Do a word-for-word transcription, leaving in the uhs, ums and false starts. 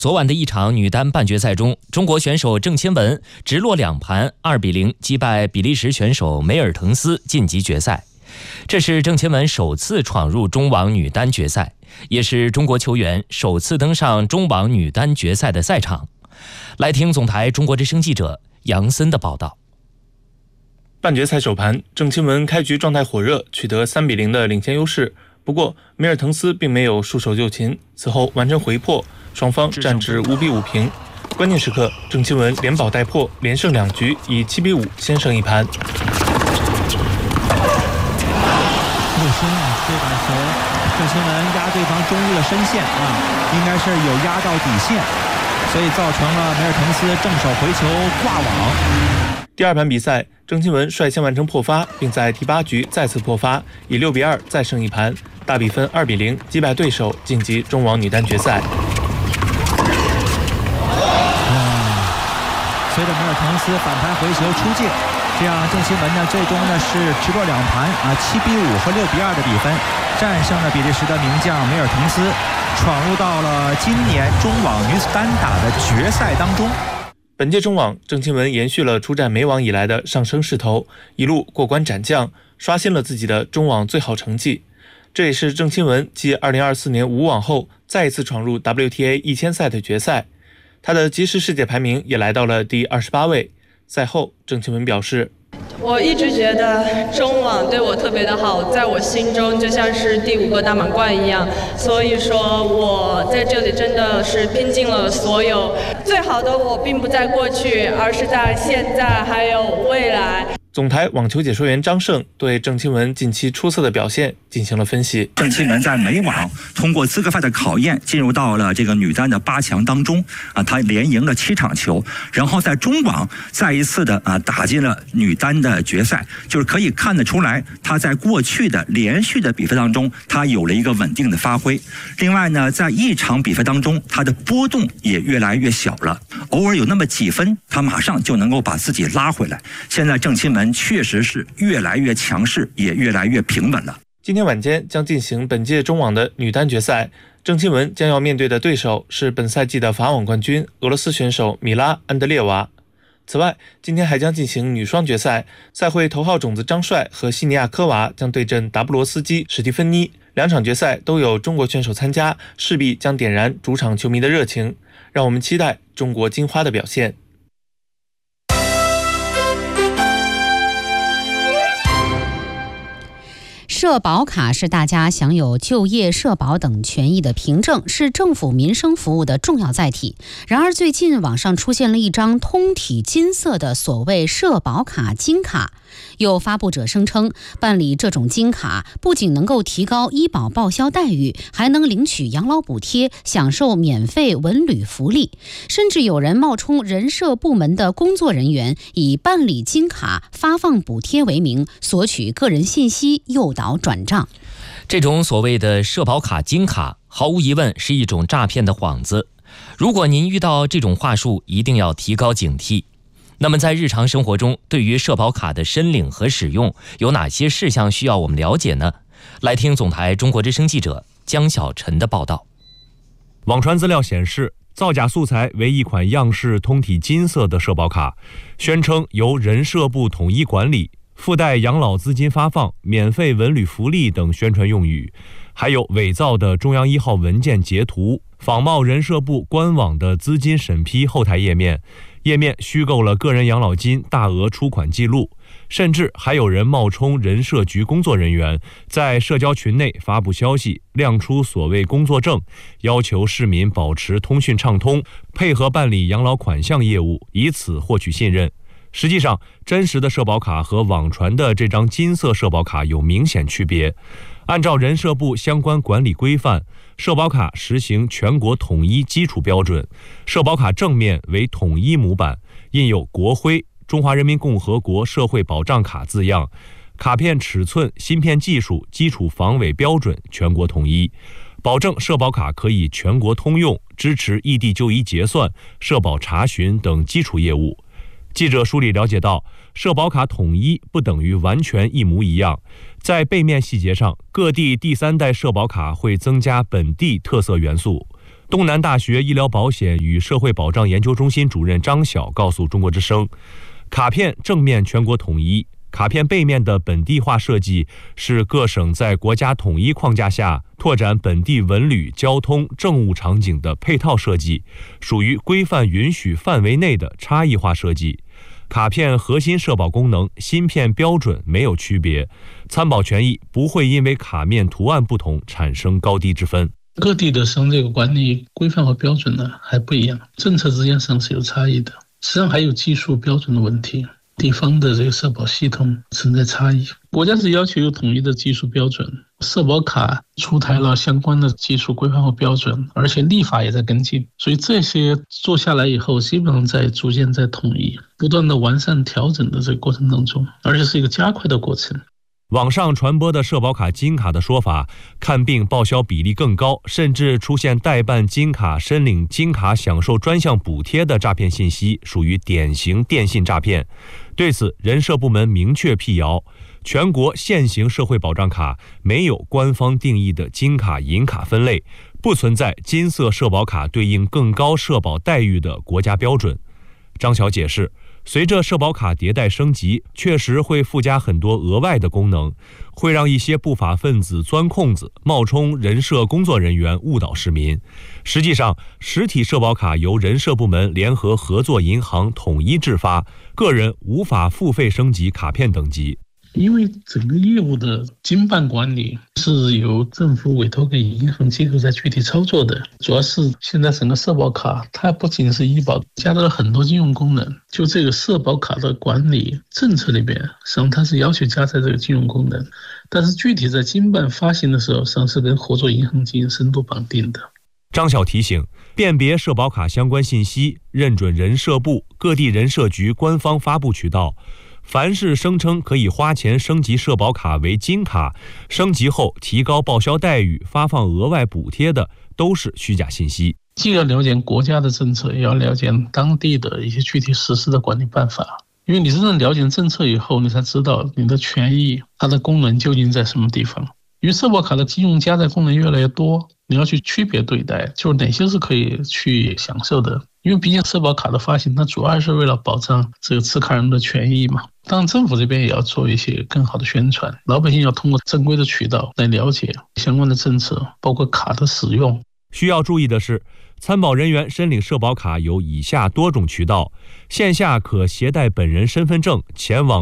昨晚的一场女单半决赛中，中国选手郑钦文直落两盘二比零击败比利时选手梅尔滕斯晋级决赛。这是郑钦文首次闯入中网女单决赛，也是中国球员首次登上中网女单决赛的赛场。来听总台中国之声记者杨森的报道。 半决赛首盘，郑钦文开局状态火热，取得三比零的领先优势。不过梅尔滕斯并没有束手就擒，此后完成回破，双方战至五比五平。关键时刻，郑钦文连保带破，连胜两局，以七比五先胜一盘。 陆深啊，这把球郑钦文压对方中路的深线啊，应该是有压到底线，所以造成了梅尔滕斯正手回球挂网。 第二盘比赛，郑钦文率先完成破发，并在第八局再次破发，以六比二再胜一盘，大比分二比零击败对手，晋级中网女单决赛。 随着梅尔滕斯反盘回球出界，这样郑钦文呢最终呢是直落两盘啊七比五和六比二的比分战胜了比利时的名将梅尔滕斯，闯入到了今年中网女子单打的决赛当中。 本届中网，郑钦文延续了出战美网以来的上升势头，一路过关斩将，刷新了自己的中网最好成绩。这也是郑钦文继二零二四年五网后再一次闯入 W T A 一千赛的决赛，他的即时世界排名也来到了第二十八位。赛后，郑钦文表示， 我一直觉得中网对我特别的好，在我心中就像是第五个大满贯一样，所以说我在这里真的是拼尽了所有。最好的我并不在过去，而是在现在还有未来。 总台网球解说员张胜对郑钦文近期出色的表现进行了分析。 郑钦文在美网通过资格赛的考验，进入到了这个女单的八强当中啊，她连赢了七场球，然后在中网再一次的啊打进了女单的决赛，就是可以看得出来，她在过去的连续的比赛当中，她有了一个稳定的发挥。另外呢，在一场比赛当中，她的波动也越来越小了，偶尔有那么几分，她马上就能够把自己拉回来。现在郑钦文确实是越来越强势，也越来越平稳了。 今天晚间将进行本届中网的女单决赛，郑钦文将要面对的对手是本赛季的法网冠军俄罗斯选手米拉·安德烈娃。此外，今天还将进行女双决赛，赛会头号种子张帅和西尼亚科娃将对阵达布罗斯基、史蒂芬妮。两场决赛都有中国选手参加，势必将点燃主场球迷的热情，让我们期待中国金花的表现。 社保卡是大家享有就业、社保等权益的凭证，是政府民生服务的重要载体。然而，最近网上出现了一张通体金色的所谓社保卡金卡。有发布者声称，办理这种金卡不仅能够提高医保报销待遇，还能领取养老补贴，享受免费文旅福利。甚至有人冒充人社部门的工作人员，以办理金卡发放补贴为名，索取个人信息，诱导转账。 这种所谓的社保卡金卡，毫无疑问是一种诈骗的幌子。如果您遇到这种话术，一定要提高警惕。那么在日常生活中，对于社保卡的申领和使用，有哪些事项需要我们了解呢？来听总台中国之声记者江小晨的报道。 网传资料显示，造假素材为一款样式通体金色的社保卡，宣称由人社部统一管理，附带养老资金发放、免费文旅福利等宣传用语，还有伪造的中央一号文件截图，仿冒人社部官网的资金审批后台页面，页面虚构了个人养老金大额出款记录，甚至还有人冒充人社局工作人员，在社交群内发布消息，亮出所谓工作证，要求市民保持通讯畅通，配合办理养老款项业务，以此获取信任。实际上，真实的社保卡和网传的这张金色社保卡有明显区别。按照人社部相关管理规范，社保卡实行全国统一基础标准，社保卡正面为统一模板，印有国徽、中华人民共和国社会保障卡字样，卡片尺寸、芯片技术、基础防伪标准全国统一，保证社保卡可以全国通用，支持异地就医结算、社保查询等基础业务。记者梳理了解到，社保卡统一不等于完全一模一样，在背面细节上，各地第三代社保卡会增加本地特色元素。 东南大学医疗保险与社会保障研究中心主任张晓告诉中国之声，卡片正面全国统一，卡片背面的本地化设计是各省在国家统一框架下拓展本地文旅、交通、政务场景的配套设计，属于规范允许范围内的差异化设计。卡片核心社保功能、芯片标准没有区别，参保权益不会因为卡面图案不同产生高低之分。 各地的省这个管理规范和标准呢还不一样，政策之间上是有差异的。实际上还有技术标准的问题，地方的这个社保系统存在差异。国家是要求有统一的技术标准，社保卡出台了相关的技术规范和标准，而且立法也在跟进，所以这些做下来以后，基本上在逐渐在统一，不断的完善调整的这个过程当中，而且是一个加快的过程。 网上传播的社保卡金卡的说法，看病报销比例更高，甚至出现代办金卡、申领金卡享受专项补贴的诈骗信息，属于典型电信诈骗。对此，人社部门明确辟谣，全国现行社会保障卡没有官方定义的金卡、银卡分类，不存在金色社保卡对应更高社保待遇的国家标准。张晓解释，随着社保卡迭代升级，确实会附加很多额外的功能，会让一些不法分子钻空子，冒充人社工作人员误导市民。实际上，实体社保卡由人社部门联合合作银行统一制发，个人无法付费升级卡片等级。 因为整个业务的经办管理是由政府委托给银行机构在具体操作的，主要是现在整个社保卡它不仅是医保，加了很多金融功能，就这个社保卡的管理政策里边，实际上它是要求加载这个金融功能，但是具体在经办发行的时候，实际上是跟合作银行进行深度绑定的。 张晓提醒，辨别社保卡相关信息，认准人社部、各地人社局官方发布渠道。凡是声称可以花钱升级社保卡为金卡，升级后提高报销待遇、发放额外补贴的，都是虚假信息。 既要了解国家的政策，也要了解当地的一些具体实施的管理办法。因为你真正了解政策以后，你才知道你的权益它的功能究竟在什么地方。因为社保卡的金融加载功能越来越多，你要去区别对待，就是哪些是可以去享受的。因为毕竟社保卡的发行，它主要是为了保障这个持卡人的权益嘛。当然政府这边也要做一些更好的宣传，老百姓要通过正规的渠道来了解相关的政策，包括卡的使用。 需要注意的是，参保人员申领社保卡有以下多种渠道：线下可携带本人身份证前往